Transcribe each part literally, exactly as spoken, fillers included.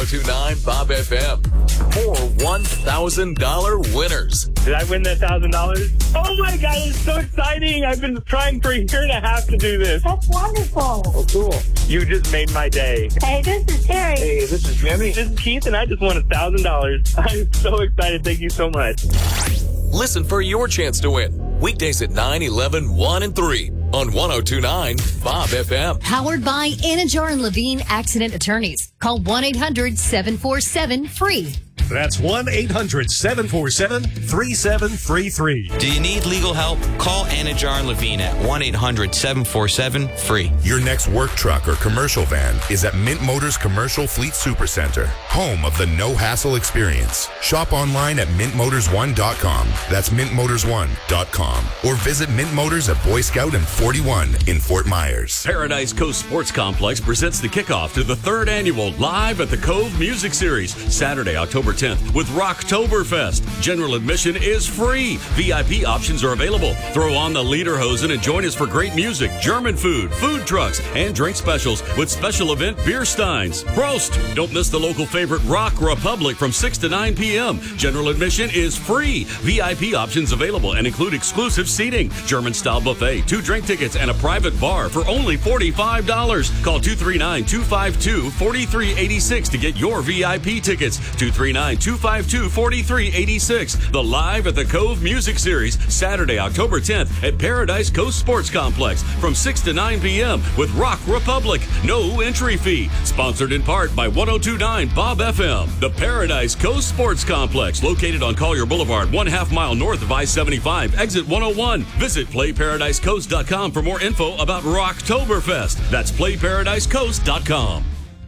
two point nine Bob F M. More one thousand dollars winners. Did I win that one thousand dollars? Oh my God, it's so exciting. I've been trying for a year and a half to do this. That's wonderful. Oh, cool. You just made my day. Hey, this is Terry. Hey, this is Jimmy. This is Keith, and I just won one thousand dollars. I'm so excited. Thank you so much. Listen for your chance to win. Weekdays at nine, eleven, one, and three on one oh two point nine Bob F M. Powered by Anajar and Levine Accident Attorneys. Call one eight hundred seven four seven free. That's one eight hundred seven four seven three seven three three. Do you need legal help? Call Anajar and Levine at one eight hundred seven four seven free. Your next work truck or commercial van is at Mint Motors Commercial Fleet Supercenter, home of the no-hassle experience. Shop online at mint motors one dot com. That's mint motors one dot com. Or visit Mint Motors at Boy Scout and forty-one in Fort Myers. Paradise Coast Sports Complex presents the kickoff to the third annual Live at the Cove Music Series, Saturday, October tenth, with Rocktoberfest. General admission is free. V I P options are available. Throw on the lederhosen and join us for great music, German food, food trucks, and drink specials with special event beer steins. Prost! Don't miss the local favorite Rock Republic from six to nine p.m. General admission is free. V I P options available and include exclusive seating, German-style buffet, two drink tickets, and a private bar for only forty-five dollars. Call two three nine, two five two, four three eight six to get your V I P tickets. two three nine, two five two, four three eight six. The Live at the Cove Music Series, Saturday, October tenth at Paradise Coast Sports Complex from six to nine p.m. with Rock Republic. No entry fee. Sponsored in part by one oh two point nine Bob F M. The Paradise Coast Sports Complex, located on Collier Boulevard, one half mile north of I seventy-five, exit one oh one. Visit play paradise coast dot com for more info about Rocktoberfest. That's play paradise coast dot com.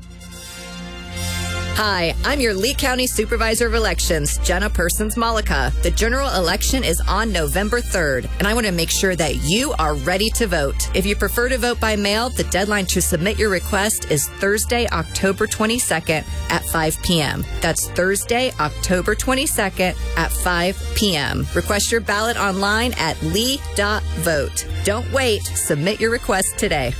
Hi, I'm your Lee County Supervisor of Elections, Jenna Persons-Malika. The general election is on November third, and I want to make sure that you are ready to vote. If you prefer to vote by mail, the deadline to submit your request is Thursday, October twenty-second at five p.m. That's Thursday, October twenty-second at five p.m. Request your ballot online at lee dot vote. Don't wait. Submit your request today.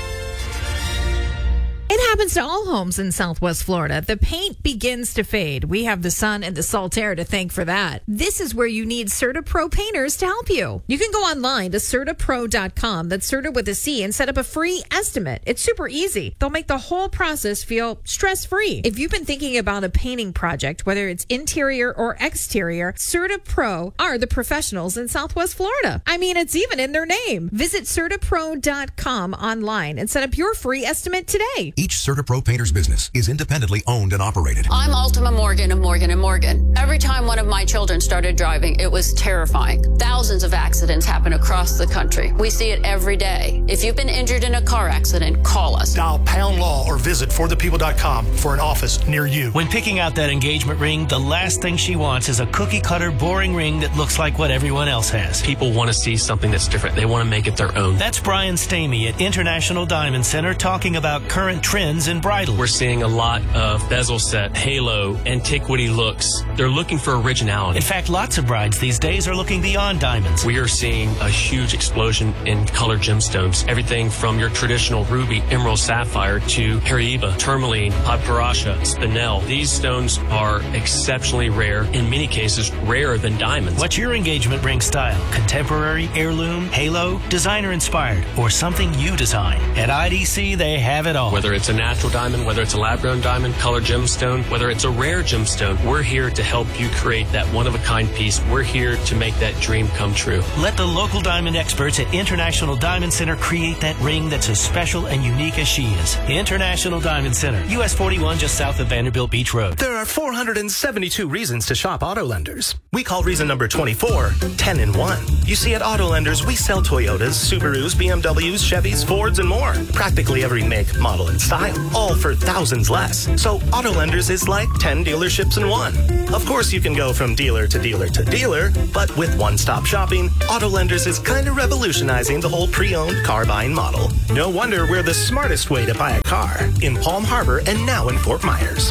It happens to all homes in Southwest Florida. The paint begins to fade. We have the sun and the salt air to thank for that. This is where you need CertaPro painters to help you. You can go online to Certa Pro dot com, that's Certa with a C, and set up a free estimate. It's super easy. They'll make the whole process feel stress-free. If you've been thinking about a painting project, whether it's interior or exterior, CertaPro are the professionals in Southwest Florida. I mean, it's even in their name. Visit Certa Pro dot com online and set up your free estimate today. Each CertaPro painter's business is independently owned and operated. I'm Ultima Morgan of Morgan and Morgan. Every time one of my children started driving, it was terrifying. Thousands of accidents happen across the country. We see it every day. If you've been injured in a car accident, call us. Dial Pound Law or visit for the people dot com for an office near you. When picking out that engagement ring, the last thing she wants is a cookie-cutter, boring ring that looks like what everyone else has. People want to see something that's different. They want to make it their own. That's Brian Stamey at International Diamond Center talking about current trends in bridal. We're seeing a lot of bezel set, halo, antiquity looks. They're looking for originality. In fact, lots of brides these days are looking beyond diamonds. We are seeing a huge explosion in colored gemstones. Everything from your traditional ruby, emerald, sapphire to Paraiba, tourmaline, papyrusha, spinel. These stones are exceptionally rare, in many cases rarer than diamonds. What's your engagement ring style? Contemporary, heirloom, halo, designer inspired, or something you design? At I D C, they have it all. Whether it's a natural diamond, whether it's a lab-grown diamond, colored gemstone, whether it's a rare gemstone, we're here to help you create that one-of-a-kind piece. We're here to make that dream come true. Let the local diamond experts at International Diamond Center create that ring that's as special and unique as she is. International Diamond Center, U S forty-one, just south of Vanderbilt Beach Road. There are four hundred seventy-two reasons to shop Auto Lenders. We call reason number twenty-four, ten in one. You see, at Auto Lenders, we sell Toyotas, Subarus, B M Ws, Chevys, Fords, and more. Practically every make, model, and style, all for thousands less. So Auto Lenders is like ten dealerships in one. Of course, you can go from dealer to dealer to dealer, but with one-stop shopping, Auto Lenders is kind of revolutionizing the whole pre-owned car buying model. No wonder we're the smartest way to buy a car in Palm Harbor and now in Fort Myers.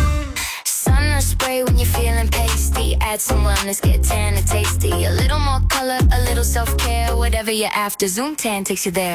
Sun or spray when you're feeling pasty. Add some wellness, get tan and tasty. A little more color, a little self-care. Whatever you're after, Zoom Tan takes you there.